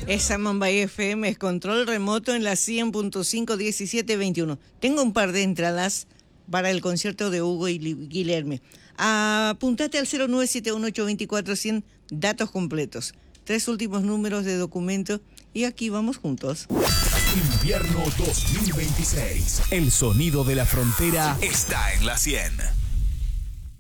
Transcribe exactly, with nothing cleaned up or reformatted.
Esa Mambay F M es control remoto en la cien punto cinco diecisiete veintiuno. Tengo un par de entradas para el concierto de Hugo y Guilherme. Apuntate al cero nueve siete uno ocho dos cuatro cero cero, datos completos. Tres últimos números de documento y aquí vamos juntos. Invierno dos mil veintiséis. El sonido de la frontera está en la cien.